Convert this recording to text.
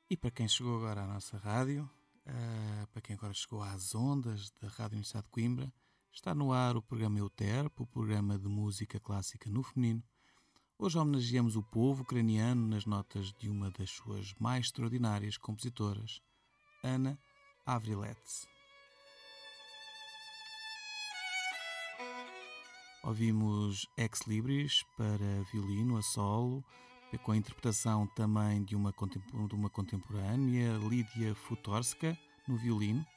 E para quem chegou agora à nossa rádio, para quem agora chegou às ondas da Rádio Universidade de Coimbra, está no ar o programa Euterpe, o programa de música clássica no feminino. Hoje homenageamos o povo ucraniano nas notas de uma das suas mais extraordinárias compositoras, Anna Avrilets. Ouvimos Ex Libris para violino a solo, com a interpretação também de uma contemporânea, Lídia Futorska, no violino.